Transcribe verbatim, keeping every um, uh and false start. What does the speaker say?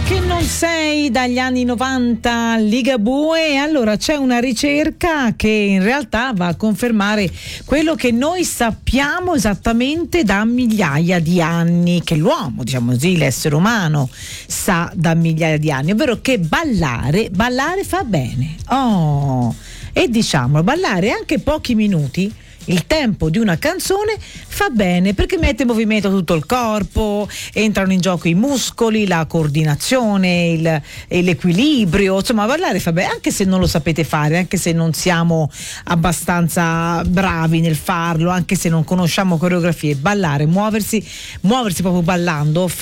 Che non sei dagli anni novanta, Ligabue. Allora c'è una ricerca che in realtà va a confermare quello che noi sappiamo esattamente da migliaia di anni, che l'uomo, diciamo così, l'essere umano sa da migliaia di anni, ovvero che ballare, ballare fa bene. Oh, e diciamo, ballare anche pochi minuti, il tempo di una canzone, fa bene perché mette in movimento tutto il corpo, entrano in gioco i muscoli, la coordinazione, il, l'equilibrio, insomma ballare fa bene, anche se non lo sapete fare, anche se non siamo abbastanza bravi nel farlo, anche se non conosciamo coreografie. Ballare, muoversi, muoversi proprio ballando